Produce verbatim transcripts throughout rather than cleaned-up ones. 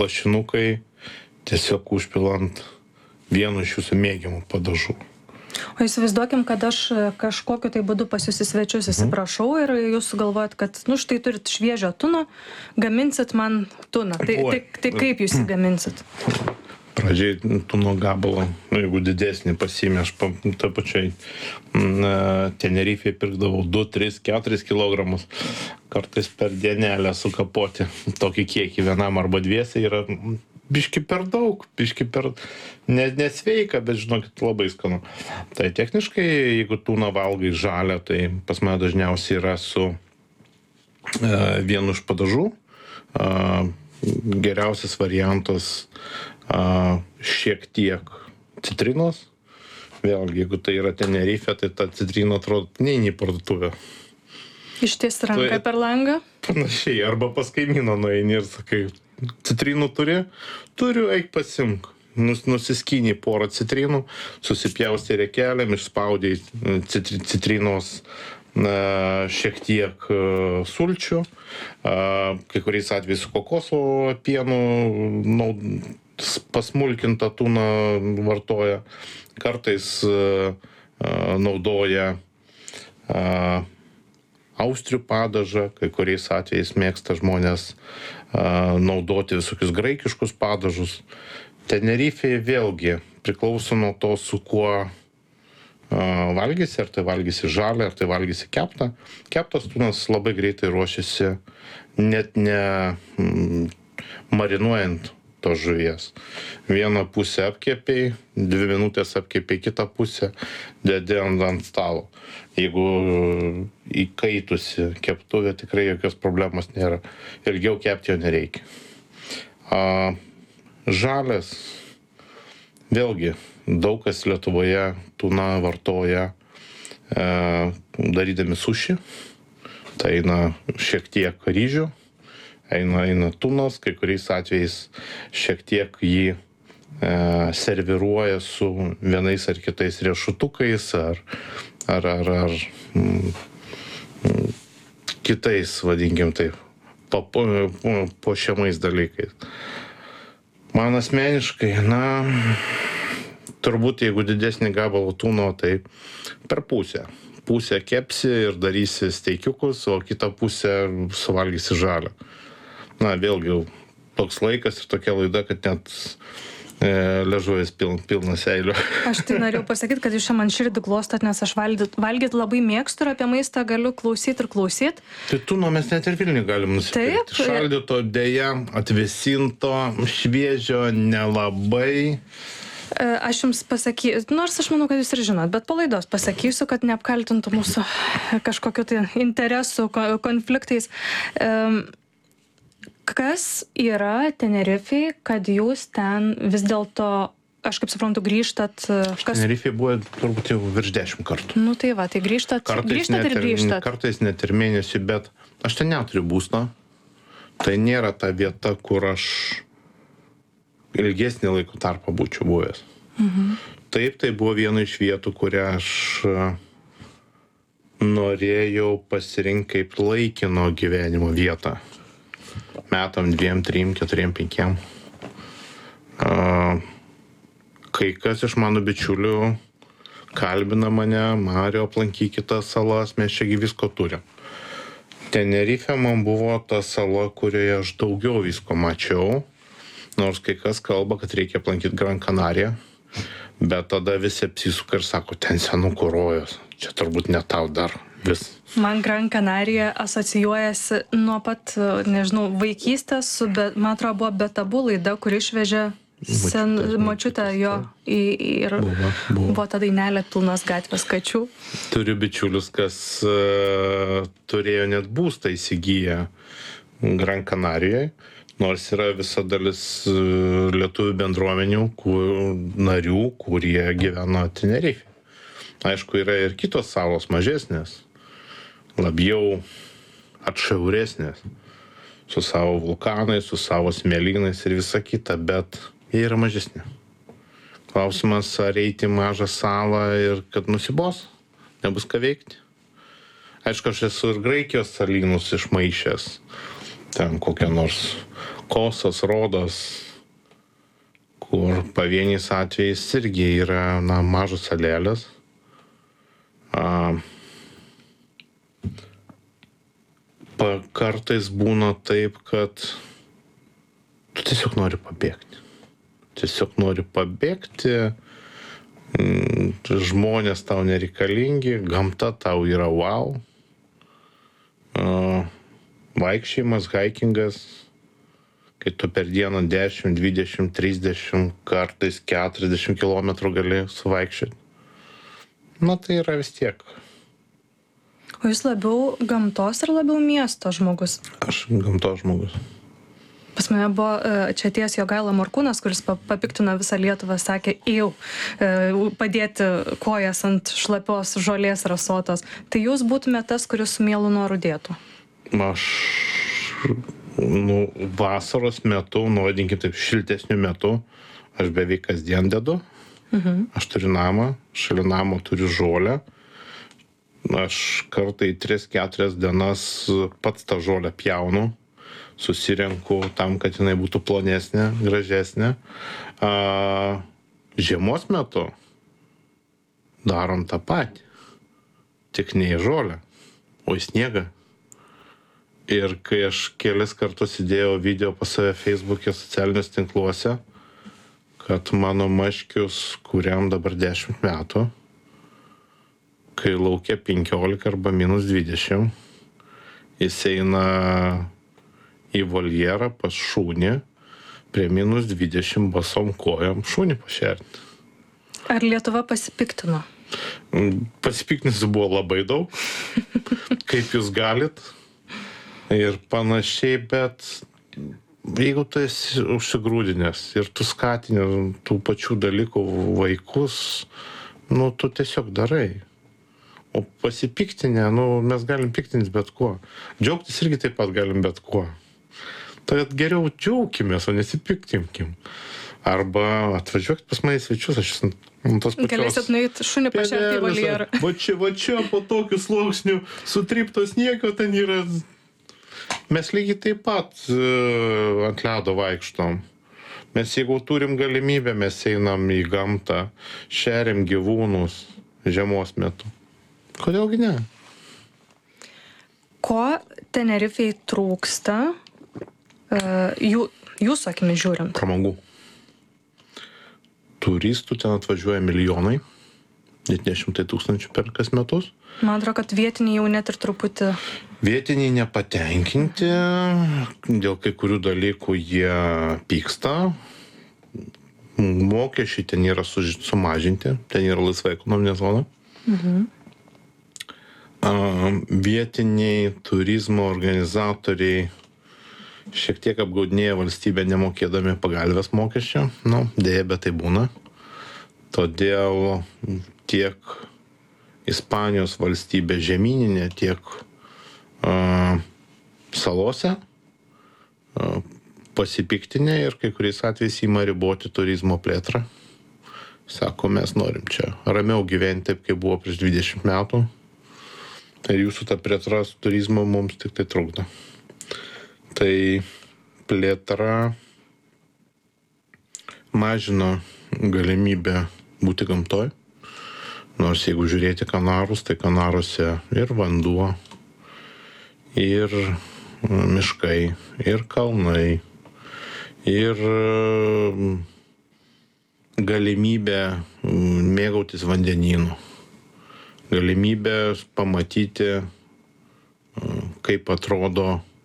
lašinukai, tiesiog užpilant vienu iš jūsų mėgiamų padažų. O įsivaizduokim, kad aš kažkokiu tai būdu pas jūs į svečius įsiprašau ir jūs galvojat, kad, nu, štai turit šviežio tuno, gaminsit man tuną. Tai, tai, tai kaip jūs įgaminsit? Pradžiai tuno gabalą, nu, jeigu didesnį pasiėmė, aš pa, ta pačiai Tenerifėje pirkdavau du, tris, keturis kilogramus, kartais per dienelę sukapoti tokį kiekį vienam arba dviese yra biški per daug, biški per ne, nesveika, bet žinokit, labai skanu. Tai techniškai, jeigu tūną valgai žalią, tai pas mane dažniausiai yra su e, vienu iš padažų. E, geriausias variantas e, šiek tiek citrinos. Vėlgi, jeigu tai yra Tenerifė, tai ta citrina atrodo neini į parduotuvę. Išties ranką tai, per langą? Panašiai, arba pas kaimyną nueini ir sakai, citrinų turi? Turiu, eik pasimk. Nus, nusiskynį porą citrinų, susipjaustė rekelėm, išspaudė citri, citrinos na, šiek tiek uh, sulčių, uh, kai kuriais atvejais su kokoso pienu naud, pasmulkintą tuną vartoja, kartais uh, uh, naudoja uh, austrių padažą, kai kuriais atvejais mėgsta žmonės a, naudoti visokius graikiškus padažus. Tenerifėje vėlgi priklauso nuo to, su kuo a, valgysi, ar tai valgysi žalę, ar tai valgysi keptą. Keptas tunas labai greitai ruošiasi, net ne mm, marinuojant tos žuvies. Vieną pusę apkepiai, dvi minutės apkepiai kitą pusę, dedi ant, ant stalo. Jeigu įkaitusi keptuvė, tikrai jokios problemos nėra. Ilgiau kepti jo nereikia. A, žalės, vėlgi, daug kas Lietuvoje tuną vartoja e, darydami suši. Tai eina šiek tiek ryžių, eina, eina tunas, kai kuriais atvejais šiek tiek jį e, serviruoja su vienais ar kitais riešutukais ar ar, ar, ar mm, mm, kitais, vadinkim taip, puošiamais dalykais. Man asmeniškai, na, turbūt jeigu didesnį gabalą tūno, tai per pusę. Pusę kepsi ir darysi steikiukus, o kitą pusę suvalgysi žalę. Na, vėlgi, toks laikas ir tokia laida, kad net ležuojas piln, pilnas eilių. Aš tai norėjau pasakyti, kad jūs čia man širdį glostat, nes aš valgyt, valgyt labai mėgstu ir apie maistą galiu klausyti ir klausyti. Tai tuno mes net ir Vilniuje galim nusipirkti. Šaldyto, dėja, atvesinto, šviežio, nelabai. Aš jums pasakysiu, nors aš manau, kad jūs ir žinot, bet po laidos pasakysiu, kad neapkaltintų mūsų kažkokiu tai interesų konfliktais. Um, Kas yra Tenerifėje, kad jūs ten vis dėlto, aš kaip suprantu, grįžtat... Kas... Tenerifėje buvo turbūt jau virš dešimt kartų. Nu tai va, tai grįžtat, grįžtat ir grįžtat. Kartais net ir mėnesį, bet aš ten neturiu būsto. Tai nėra ta vieta, kur aš ilgesnį laiko tarpą būčiau buvęs. Mhm. Taip, tai buvo viena iš vietų, kurią aš norėjau pasirinkti kaip laikino gyvenimo vietą. Metam, dviem, trim, keturiem, penkiem. Uh, kai kas iš mano bičiulių kalbina mane, Mario, aplankykite tas salas, mes čiagi visko turim. Tenerifė man buvo ta sala, kurioje aš daugiau visko mačiau, nors kai kas kalba, kad reikia aplankyti Gran Canariją, bet tada visi apsisuka ir sako, ten senukų rojus, čia turbūt ne tau dar vis. Man Gran Canarija asocijuojasi nuo pat, nežinau, vaikystės, su, be, man atrodo, buvo Betabų laida, kuri išvežė sen, močiutę jo į, ir buvo, buvo. buvo ta dainelė Pilnos gatvės kačių. Turiu bičiulius, kas uh, turėjo net būstą įsigiję Gran Canarijoje, nors yra visa dalis uh, lietuvių bendruomenių, kur, narių, kurie gyvena Tenerifėje. Aišku, yra ir kitos salos mažesnės, labiau atšiauresnės, su savo vulkanais, su savo smėlynais ir visa kita, bet jie yra mažesni. Klausimas, ar eiti mažą salą ir kad nusibos, nebus ką veikti. Aišku, aš esu ir Graikijos salynus išmaišęs, ten kokią nors Kosas, Rodas, kur pavieniais atvejais irgi yra, na, mažos salelės. A, pa, kartais būna taip, kad tu tiesiog nori pabėgti. Tiesiog nori pabėgti, mm, žmonės tau nereikalingi, gamta tau yra wow. A, vaikščiojimas, hikingas, kai tu per dieną dešimt, dvidešimt, trisdešimt, kartais keturiasdešimt kilometrų gali suvaikščioti. Na, tai yra vis tiek. O jūs labiau gamtos ar labiau miesto žmogus? Aš gamtos žmogus. Pas mane buvo e, čia ties Jogaila Morkūnas, kuris pa- papiktino visą Lietuvą, sakė, ėjau e, padėti kojas ant šlapios žolės rasotos. Tai jūs būtumėte tas, kuris su mielu noru dėtų? Aš, nu, vasaros metu, nu, vadinkim taip, šiltesniu metu, aš beveik kasdien dedu. Mhm. Aš turiu namą, šalia namo turiu žolę. Aš kartą į tris keturias dienas pats tą žolę pjaunu, susirenku tam, kad jinai būtų plonesnė, gražesnė. A, žiemos metu darom tą patį, tik ne į žolę, o į sniegą. Ir kai aš kelis kartus įdėjau video pas save Facebook'e, socialiniuose tinkluose, kad mano maškius, kuriam dabar dešimt metų, kai laukia penkiolika arba minus dvidešimt, jis eina į voljerą pas šunį, prie minus dvidešimt basom kojom šunį pašerti. Ar Lietuva pasipiktino? Pasipiktinusių buvo labai daug, kaip jūs galit ir panašiai, bet jeigu tu esi užsigrūdinęs ir tu skatini tų pačių dalykų vaikus, nu, tu tiesiog darai. O pasipiktinę, nu, mes galim piktintis bet kuo. Džiaugtis irgi taip pat galim bet kuo. Tad geriau džiaukimės, o nesipiktinkim. Arba atvažiuokit pas mane į svečius, aš esu ant tos pačios... Galėsit nueiti šunį pašerti į voljerą. Va čia, va čia, po tokių sluoksnių sutryptos nieko ten yra. Mes lygiai taip pat uh, ant ledo vaikštom. Mes jeigu turim galimybę, mes einam į gamtą, šeriam gyvūnus žiemos metu. Kodėlgi ne? Ko Tenerifei trūksta, uh, jų, jūsų akimis žiūrint? Pramogų. Turistų ten atvažiuoja milijonai, net ne šimtai tūkstančių per kas metus. Man atrodo, kad vietiniai jau net ir truputį... Vietiniai nepatenkinti, dėl kai kurių dalykų jie pyksta. Mokesčiai ten yra sumažinti, ten yra laisva ekonominė zona. Mhm. Vietiniai turizmo organizatoriai šiek tiek apgaudinėja valstybę nemokėdami pagalvės mokesčio. Nu, dėja, bet tai būna. Todėl tiek Ispanijos valstybė žemyninė, tiek uh, salose uh, pasipiktinę ir kai kuriais atvejais ima riboti turizmo plėtrą. Sako, mes norim čia ramiau gyventi taip, kaip buvo prieš dvidešimt metų. Ir jūsų ta plėtra su turizmo mums tik tai trukdo. Tai plėtra mažino galimybę būti gamtoj. Nors jeigu žiūrėti Kanarus, tai Kanaruose ir vanduo, ir miškai, ir kalnai, ir galimybė mėgautis vandenynu. Galimybė pamatyti, kaip atrodo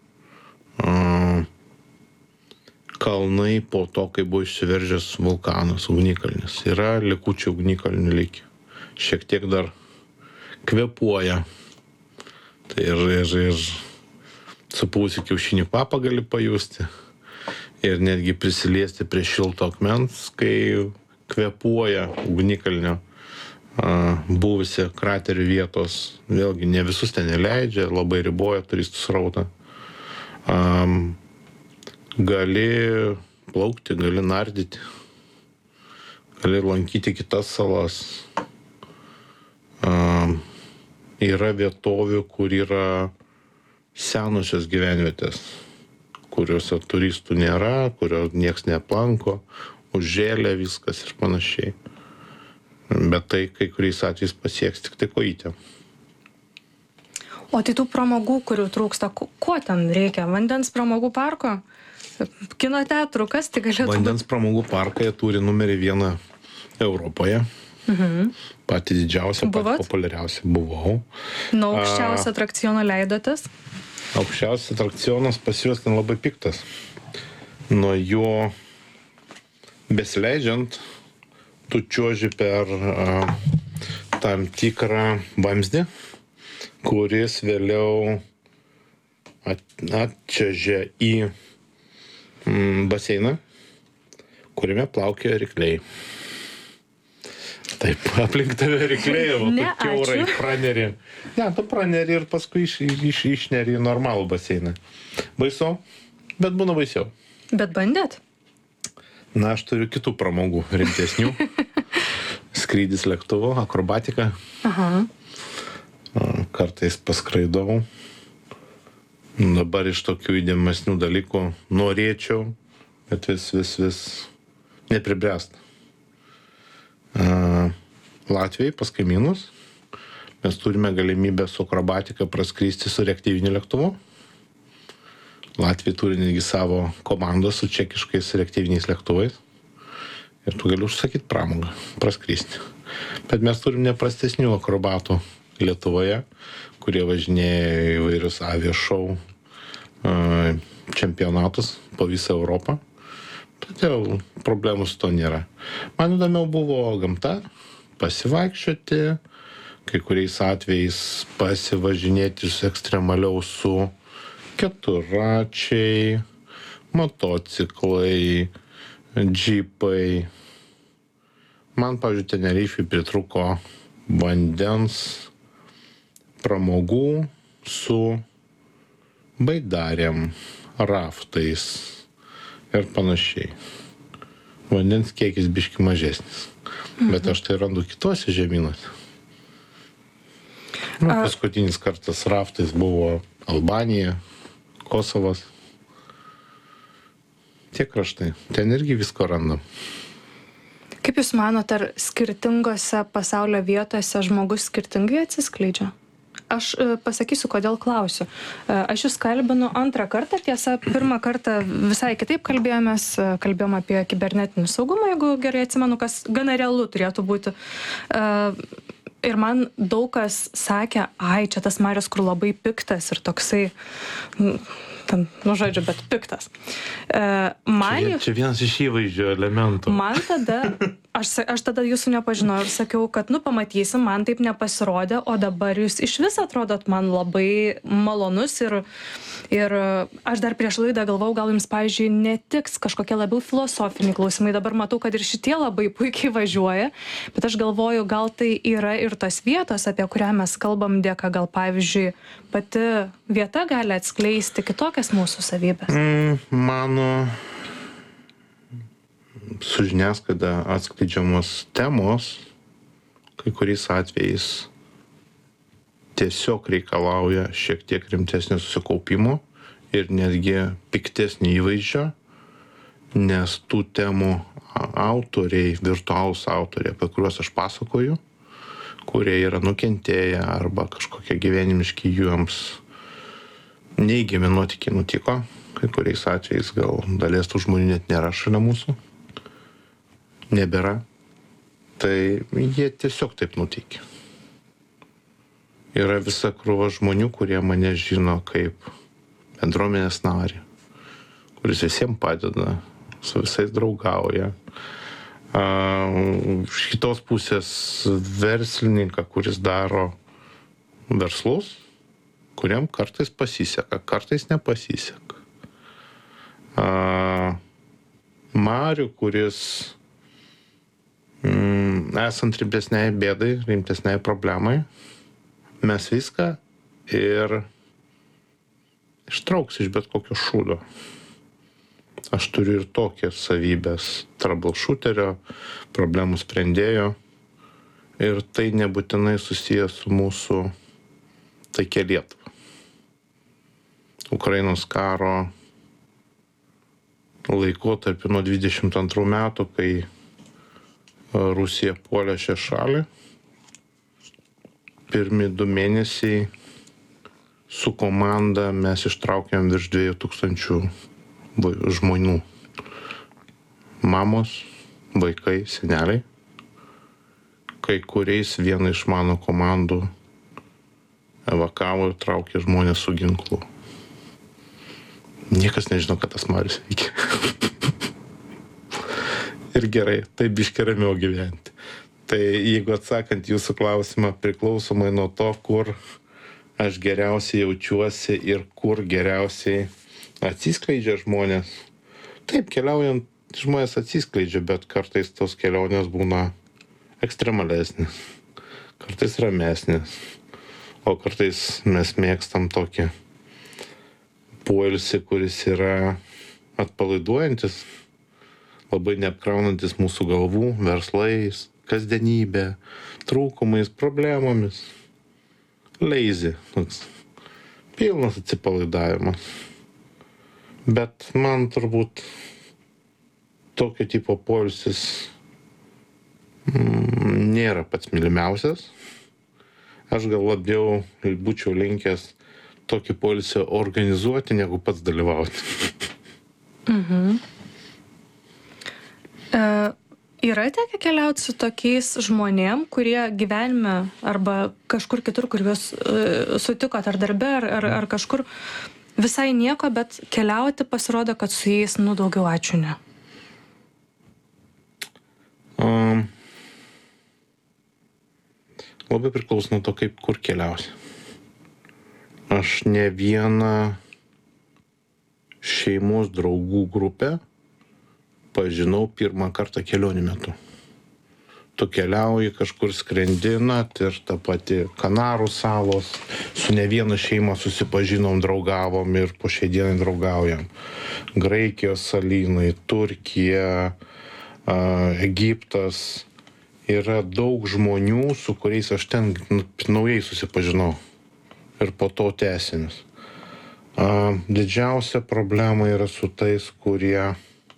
kalnai po to, kai buvo išsiveržęs vulkanas, ugnikalnis. Yra likučių ugnikalnių likę. Šiek tiek dar kvėpuoja. Tai ir, ir, ir supūsi kiaušinį papą gali pajusti. Ir netgi prisiliesti prie šilto akmens, kai kvėpuoja ugnikalnio buvusi kraterių vietos. Vėlgi, ne visus ten neleidžia, labai riboja turistų srautą. Um, gali plaukti, gali nardyti, gali lankyti kitas salas. Um, yra vietovių, kur yra senusios gyvenvietės, kuriuose turistų nėra, kurio nieks neaplanko, užžėlė viskas ir panašiai. Bet tai kai kuriais atvejais pasieks tik tai kojytę. O tai tų pramogų, kurių trūksta, ko ko ten reikia? Vandens pramogų parko? Kino teatrų, kas tai galėtų būti? Vandens pramogų parkai turi numerį vieną Europoje. Mhm. Patį didžiausią, patį Buvot? populiariausią buvau. Nuo aukščiausio atrakciono leidotės? Aukščiausias atrakcionas pas juos ten labai piktas. Nuo jo besileidžiant, tu čiuoži per a, tam tikrą vamzdį, kuris vėliau at, atčiuožia į mm, baseiną, kuriame plaukioja rykliai. Taip, aplink tave rykliai, o Ne, tu kiaurai ačiū. praneri. Ne, tu praneri ir paskui iš, iš, išneri į normalų baseiną. Baisu, bet būna baisiau. Bet bandėt? Na, aš turiu kitų pramogų rimtesnių. Skrydis lėktuvu, akrobatika. Aha. A, Kartais paskraidau. Dabar iš tokių įdėmesnių dalykų norėčiau, bet vis, vis, vis nepribręsta. A, Latvijai pas kaimynus mes turime galimybę su akrobatika praskristi su reaktyviniu lėktuvu. Latvija turi netgi savo komandą su čekiškais reaktyviniais lėktuvais. Ir tu gali užsakyti pramogą, praskristi. Bet mes turim neprastesnių akrobatų Lietuvoje, kurie važinėja įvairius aviašou čempionatus po visą Europą. Todėl problemų su to nėra. Man įdomiau buvo gamta, pasivaikščioti, kai kuriais atvejais pasivažinėti su ekstremaliau su keturračiai, motociklai, džipai. Man, pavyzdžiui, Tenerifei pritrūko vandens pramogų su baidarėm, raftais ir panašiai. Vandens kiekis biški mažesnis. Mhm. Bet aš tai randu kitose žemynuose. Nu, paskutinis kartas raftais buvo Albanija, Kosovas. Tie kraštai. Ten irgi visko randam. Kaip Jūs manot, ar skirtingose pasaulio vietose žmogus skirtingai atsiskleidžia? Aš e, pasakysiu, kodėl klausiu. E, Aš Jūs kalbinu antrą kartą, tiesa, pirmą kartą visai kitaip kalbėjomės, e, kalbėjom apie kibernetinį saugumą, jeigu gerai atsimenu, kas gana realu turėtų būti. E, Ir man daug kas sakė, ai, čia tas Marius, kur labai piktas ir toksai, n- ten, nu žodžiu, bet piktas. E, Man Čia, jau- čia vienas iš įvaizdžio elementų. Man tada, aš, sa- aš tada jūsų nepažinojau ir sakiau, kad, nu, pamatysim, man taip nepasirodė, o dabar jūs iš vis atrodot man labai malonus ir, ir aš dar prieš laidą galvau, gal jums, pavyzdžiui, netiks kažkokie labiau filosofiniai klausimai, dabar matau, kad ir šitie labai puikiai važiuoja, bet aš galvoju, gal tai yra ir tos vietos, apie kurią mes kalbam dėka, gal, pavyzdžiui, pati vieta gali atskleisti kitokias mūsų savybės. Mm, mano su žiniasklaida atskleidžiamos temos, kai kuriais atvejais tiesiog reikalauja šiek tiek rimtesnio susikaupimo ir netgi piktesnio įvaizdžio, nes tų temų a- autoriai, virtualūs autoriai, apie kuriuos aš pasakoju, kurie yra nukentėję arba kažkokie gyvenimiški jiems neigiami nuotykiai nutiko, kai kuriais atvejais gal dalies tų žmonių net nėra šalia mūsų, nebėra, tai jie tiesiog taip nuteikia. Yra visa krūva žmonių, kurie mane žino kaip bendruomenės narį, kuris visiems padeda, su visais draugauja. A, Iš kitos pusės verslininką, kuris daro verslus, kuriam kartais pasiseka, kartais nepasiseka. A, Marių, kuris mm, esant rimtesniai bėdai, rimtesniai problemai, mes viską ir ištrauks iš bet kokio šūdo. Aš turiu ir tokias savybės troubleshooterio, problemų sprendėjo ir tai nebūtinai susijęs su mūsų taikia Lietuva. Ukrainos karo laikotarpį nuo dvidešimt antrų metų, kai Rusija puolė šią šalį. Pirmi du mėnesiai su komanda mes ištraukėm virš dviejų tūkstančių žmonių. Mamos, vaikai, seneliai. Kai kuriais viena iš mano komandų evakavo ir traukė žmonės su ginklu. Niekas nežino, kad tas Marius veikia. Ir gerai, tai biškį ramiau gyventi. Tai jeigu atsakant jūsų klausimą, priklausomai nuo to, kur aš geriausiai jaučiuosi ir kur geriausiai atsiskleidžia žmonės. Taip, keliaujant žmonės atsiskleidžia, bet kartais tos kelionės būna ekstremalesnis, kartais ramesnis, o kartais mes mėgstam tokį poilsį, kuris yra atpalaiduojantis, labai neapkraunantis mūsų galvų, verslais, kasdienybė, trūkumais, problemomis. Lazy, toks pilnas atsipalaidavimas. Bet man turbūt tokio tipo poilsis nėra pats mylimiausias. Aš gal labiau būčiau linkęs tokį poilsį organizuoti, negu pats dalyvauti. Mhm. E, yra tekę keliauti su tokiais žmonėm, kurie gyvenime arba kažkur kitur, kur jūs e, sutikot ar darbe, ar, ar, ar kažkur visai nieko, bet keliauti pasirodo, kad su jais, nu, daugiau ačiū ne. Um. Labai priklauso nuo to, kaip kur keliausi. Aš ne vieną šeimos draugų grupę pažinau pirmą kartą kelionių metu. Tu keliauji, kažkur skrendinat ir ta pati Kanarų salos, su ne viena šeima susipažinom, draugavom ir po šiai dienai draugaujam. Graikijos salynai, Turkija, Egiptas. Yra daug žmonių, su kuriais aš ten naujai susipažinau. Ir po to tęsinis. Didžiausia problema yra su tais, kurie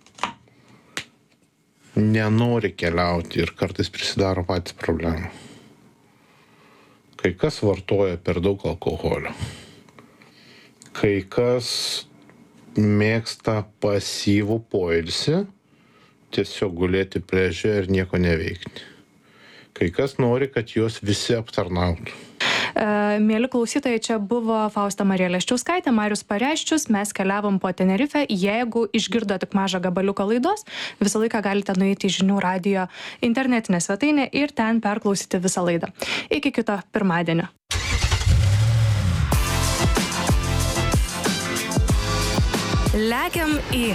nenori keliauti ir kartais prisidaro patys problemų. Kai kas vartoja per daug alkoholio. Kai kas mėgsta pasyvų poilsį, tiesiog gulėti prie ežero ir nieko neveikti. Kai kas nori, kad juos visi aptarnautų. Mėly klausytojai, čia buvo Fausta Marija Leščiauskaitė, Marius Pareščius, mes keliavom po Tenerifę. Jeigu išgirdo tik mažą gabaliuką laidos, visą laiką galite nueiti į Žinių radijo internetinę svetainę ir ten perklausyti visą laidą. Iki kito pirmadienio. Lekiam į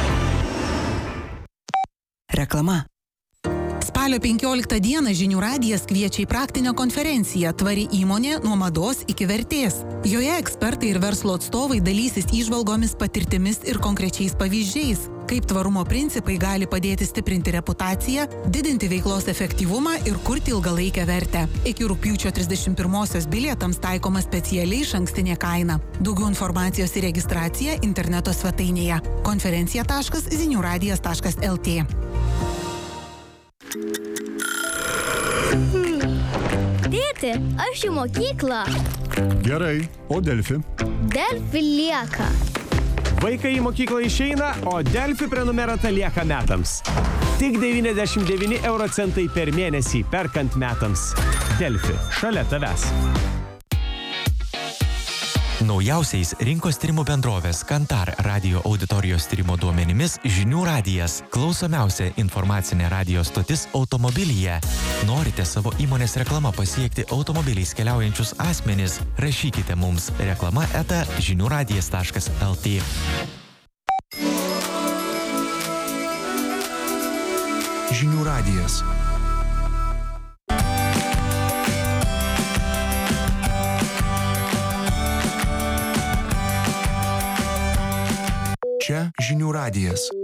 reklama. Spalio penkioliktą dieną Žinių radijas kviečia į praktinę konferenciją Tvari įmonė nuo mados iki vertės. Joje ekspertai ir verslo atstovai dalysis įžvalgomis, patirtimis ir konkrečiais pavyzdžiais, kaip tvarumo principai gali padėti stiprinti reputaciją, didinti veiklos efektyvumą ir kurti ilgalaikę vertę. Iki rugpjūčio trisdešimt pirmosios bilietams taikoma specialiai išankstinė kaina. Daugiau informacijos ir registracija interneto svetainėje konferencija taškas zinių radijas taškas el tė. Tėti, aš į mokyklą. Gerai, o Delfi? Delfi lieka. Vaikai į mokyklą išeina, o Delfi prenumerata lieka metams. Tik devyniasdešimt devyni euro centai per mėnesį perkant metams. Delfi, šalia tavęs. Naujausiais rinkos tyrimų bendrovės Kantar radijo auditorijos tyrimo duomenimis Žinių radijas – klausomiausia informacinė radijo stotis automobilyje. Norite savo įmonės reklama pasiekti automobiliais keliaujančius asmenis? Rašykite mums reklama eta žinių radijas taškas el tė. Žinių radijas. Čia Žinių radijas.